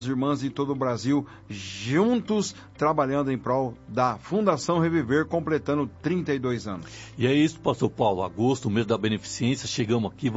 irmãs de todo o Brasil, juntos, trabalhando em prol da Fundação Reviver, completando 32 anos. E é isso, pastor Paulo, agosto, o mês da beneficência, chegamos aqui,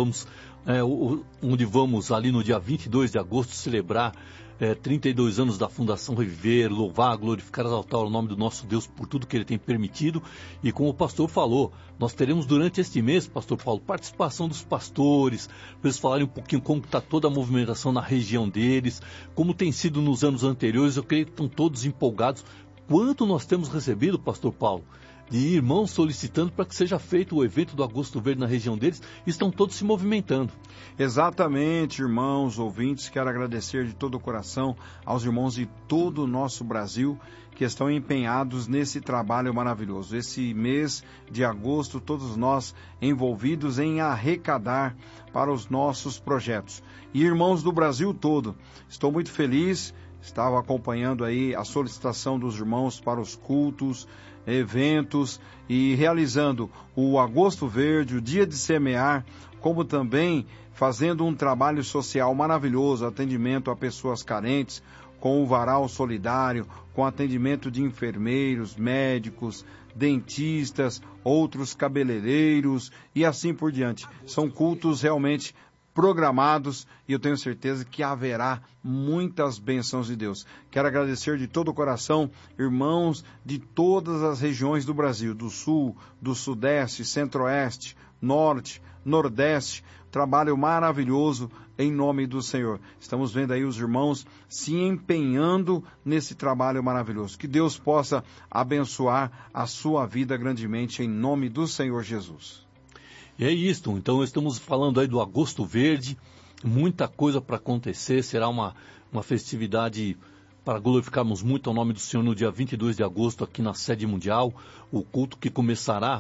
onde vamos ali no dia 22 de agosto celebrar 32 anos da Fundação Reviver, louvar, glorificar, exaltar o nome do nosso Deus por tudo que Ele tem permitido. E como o pastor falou, nós teremos durante este mês, pastor Paulo, participação dos pastores, para eles falarem um pouquinho como está toda a movimentação na região deles, como tem sido nos anos anteriores. Eu creio que estão todos empolgados. Quanto nós temos recebido, pastor Paulo, de irmãos solicitando para que seja feito o evento do Agosto Verde na região deles, estão todos se movimentando. Exatamente, irmãos, ouvintes, quero agradecer de todo o coração aos irmãos de todo o nosso Brasil que estão empenhados nesse trabalho maravilhoso. Esse mês de agosto, todos nós envolvidos em arrecadar para os nossos projetos. E irmãos do Brasil todo, estou muito feliz, estava acompanhando aí a solicitação dos irmãos para os cultos, eventos e realizando o Agosto Verde, o Dia de Semear, como também fazendo um trabalho social maravilhoso, atendimento a pessoas carentes, com o varal solidário, com atendimento de enfermeiros, médicos, dentistas, outros cabeleireiros e assim por diante. São cultos realmente programados e eu tenho certeza que haverá muitas bênçãos de Deus. Quero agradecer de todo o coração, irmãos de todas as regiões do Brasil, do Sul, do Sudeste, Centro-Oeste, Norte, Nordeste, trabalho maravilhoso em nome do Senhor. Estamos vendo aí os irmãos se empenhando nesse trabalho maravilhoso. Que Deus possa abençoar a sua vida grandemente em nome do Senhor Jesus. E é isto, então estamos falando aí do Agosto Verde, muita coisa para acontecer, será uma festividade para glorificarmos muito ao nome do Senhor no dia 22 de agosto aqui na sede mundial. O culto que começará,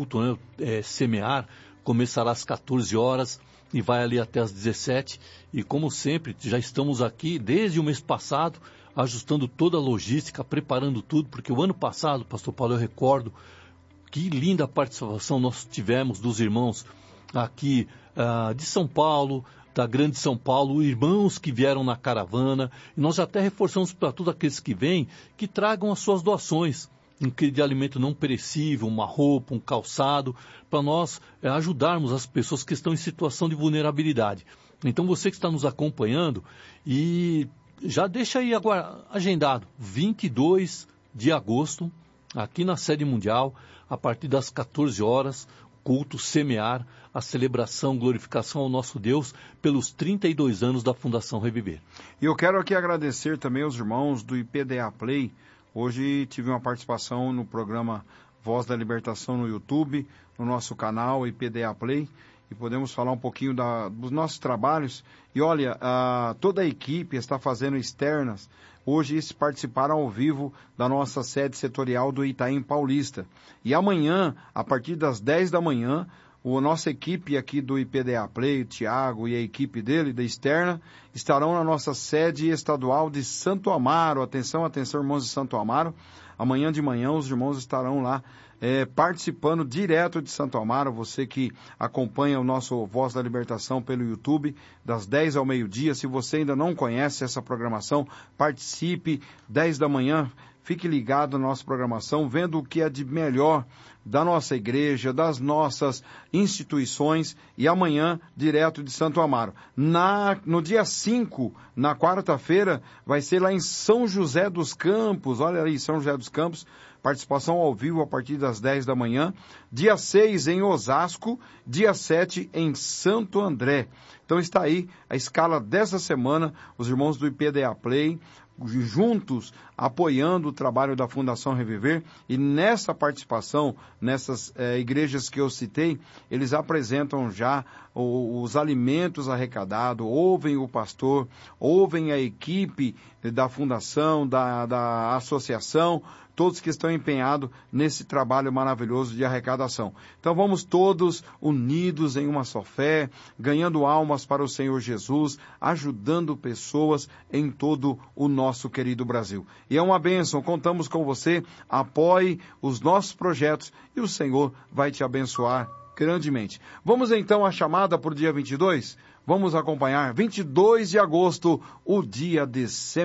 semear, começará às 14 horas e vai ali até às 17. E como sempre, já estamos aqui desde o mês passado, ajustando toda a logística, preparando tudo, porque o ano passado, pastor Paulo, eu recordo, que linda participação nós tivemos dos irmãos aqui de São Paulo, da Grande São Paulo, irmãos que vieram na caravana. E nós até reforçamos para todos aqueles que vêm, que tragam as suas doações, de alimento não perecível, uma roupa, um calçado, para nós ajudarmos as pessoas que estão em situação de vulnerabilidade. Então você que está nos acompanhando, e já deixa aí agora agendado, 22 de agosto, aqui na sede mundial, a partir das 14 horas, culto Semear, a celebração, glorificação ao nosso Deus pelos 32 anos da Fundação Reviver. E eu quero aqui agradecer também aos irmãos do IPDA Play. Hoje tive uma participação no programa Voz da Libertação no YouTube, no nosso canal IPDA Play, e podemos falar um pouquinho dos nossos trabalhos. E olha, toda a equipe está fazendo externas. Hoje eles participaram ao vivo da nossa sede setorial do Itaim Paulista. E amanhã, a partir das 10 da manhã, a nossa equipe aqui do IPDA Play, o Tiago e a equipe dele, da externa, estarão na nossa sede estadual de Santo Amaro. Atenção, atenção, irmãos de Santo Amaro. Amanhã de manhã os irmãos estarão lá participando direto de Santo Amaro. Você que acompanha o nosso Voz da Libertação pelo YouTube, das 10 ao meio-dia. Se você ainda não conhece essa programação, participe, 10 da manhã. Fique ligado na nossa programação, vendo o que é de melhor da nossa igreja, das nossas instituições, e amanhã, direto de Santo Amaro. No dia 5, na quarta-feira, vai ser lá em São José dos Campos. Olha aí, São José dos Campos, participação ao vivo a partir das 10 da manhã. Dia 6 em Osasco, dia 7 em Santo André. Então está aí a escala dessa semana, os irmãos do IPDA Play, juntos apoiando o trabalho da Fundação Reviver, e nessa participação, nessas igrejas que eu citei, eles apresentam já os alimentos arrecadados, ouvem o pastor, ouvem a equipe da Fundação, da associação, todos que estão empenhados nesse trabalho maravilhoso de arrecadação. Então vamos todos unidos em uma só fé, ganhando almas para o Senhor Jesus, ajudando pessoas em todo o nosso querido Brasil. E é uma bênção, contamos com você, apoie os nossos projetos e o Senhor vai te abençoar grandemente. Vamos então à chamada para o dia 22? Vamos acompanhar. 22 de agosto, o dia de